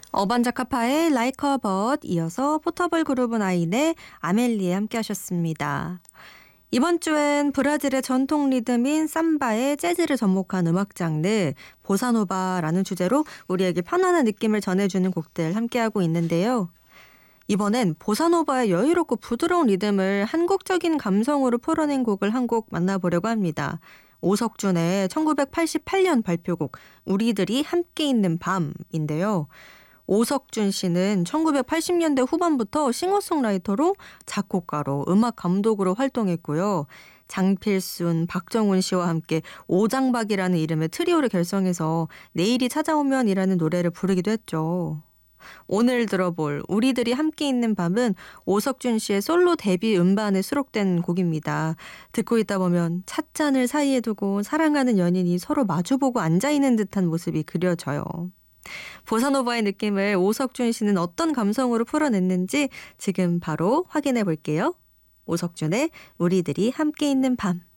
어반자카파의 Like a Bird, 이어서 포터블 그룹은 아인의 아멜리에 함께 하셨습니다. 이번 주엔 브라질의 전통 리듬인 삼바의 재즈를 접목한 음악 장르 보사노바라는 주제로 우리에게 편안한 느낌을 전해주는 곡들 함께하고 있는데요. 이번엔 보사노바의 여유롭고 부드러운 리듬을 한국적인 감성으로 풀어낸 곡을 한 곡 만나보려고 합니다. 오석준의 1988년 발표곡 우리들이 함께 있는 밤인데요. 오석준 씨는 1980년대 후반부터 싱어송라이터로 작곡가로 음악 감독으로 활동했고요. 장필순, 박정훈 씨와 함께 오장박이라는 이름의 트리오를 결성해서 내일이 찾아오면이라는 노래를 부르기도 했죠. 오늘 들어볼 우리들이 함께 있는 밤은 오석준 씨의 솔로 데뷔 음반에 수록된 곡입니다. 듣고 있다 보면 찻잔을 사이에 두고 사랑하는 연인이 서로 마주보고 앉아있는 듯한 모습이 그려져요. 보사노바의 느낌을 오석준 씨는 어떤 감성으로 풀어냈는지 지금 바로 확인해 볼게요. 오석준의 우리들이 함께 있는 밤.